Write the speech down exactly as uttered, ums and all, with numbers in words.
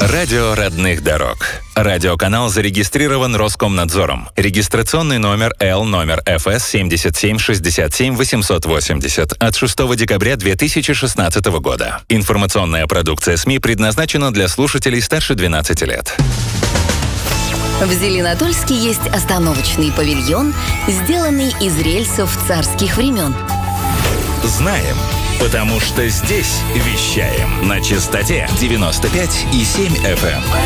Радио родных дорог. Радиоканал зарегистрирован Роскомнадзором. Регистрационный номер Л номер эф эс семьдесят семь шестьдесят семь восемьсот восемьдесят от шестого декабря две тысячи шестнадцатого года. Информационная продукция СМИ предназначена для слушателей старше двенадцати лет. В Зеленодольске есть остановочный павильон, сделанный из рельсов царских времен. Знаем, потому что здесь вещаем на частоте девяносто пять и семь эф эм.